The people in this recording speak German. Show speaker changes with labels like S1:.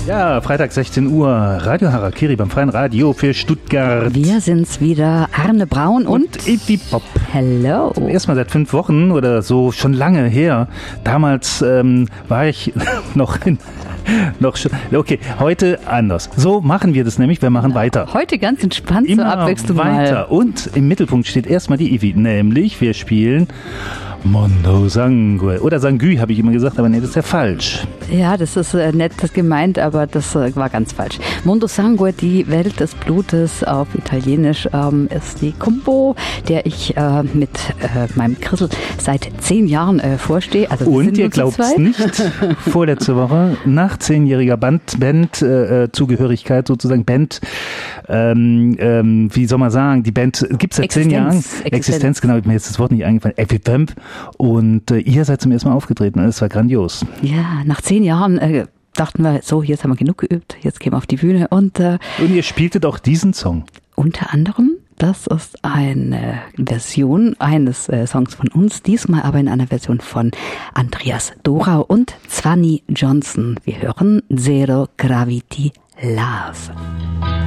S1: Ja, Freitag 16 Uhr, Radio Harakiri beim Freien Radio für Stuttgart.
S2: Wir sind's wieder, Arne Braun und
S1: Iggy Pop.
S2: Hello.
S1: Erstmal seit 5 Wochen oder so, schon lange her. Damals war ich okay, heute anders. So machen wir das nämlich, wir machen weiter.
S2: Heute ganz entspannt
S1: Immer
S2: zur Abwechslung
S1: weiter.
S2: mal.
S1: Und im Mittelpunkt steht erstmal die Ivy, nämlich wir spielen Mondo Sangue. Oder Sangü, habe ich immer gesagt, aber nee, das ist ja falsch.
S2: Ja, das ist nett gemeint, aber das war ganz falsch. Mondo Sangue, die Welt des Blutes auf Italienisch, ist die Combo, der ich mit meinem Christel seit 10 Jahren vorstehe. Also
S1: und ihr glaubt es nicht, vorletzte Woche, nach 10-jähriger Band-Zugehörigkeit sozusagen, wie soll man sagen, die Band gibt es seit 10 Jahren. Existenz, genau, mir ist das Wort nicht eingefallen. Epipump. Und ihr seid zum ersten Mal aufgetreten und es war grandios.
S2: Ja, nach 10 Jahren dachten wir, so, jetzt haben wir genug geübt, jetzt gehen wir auf die Bühne. Und
S1: ihr spieltet auch diesen Song.
S2: Unter anderem, das ist eine Version eines Songs von uns, diesmal aber in einer Version von Andreas Dorau und Zwanny Johnson. Wir hören Zero Gravity Love.